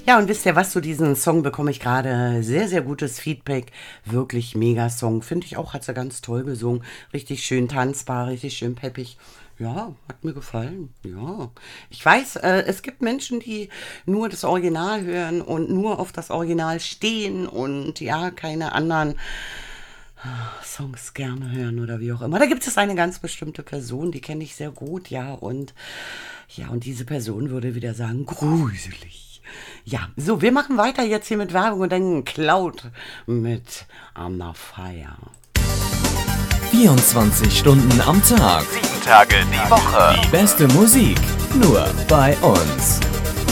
Ja, und wisst ihr was, zu diesem Song bekomme ich gerade sehr, sehr gutes Feedback. Wirklich mega Song. Finde ich auch, hat sie ganz toll gesungen. Richtig schön tanzbar, richtig schön peppig. Ja, hat mir gefallen. Ja. Ich weiß, es gibt Menschen, die nur das Original hören und nur auf das Original stehen und ja, keine anderen Songs gerne hören oder wie auch immer. Da gibt es eine ganz bestimmte Person, die kenne ich sehr gut, ja, und diese Person würde wieder sagen, gruselig. Ja, so, wir machen weiter jetzt hier mit Werbung und dann Cloud mit I'm on Fire. 24 Stunden am Tag. 7 Tage die Woche. Die beste Musik nur bei uns.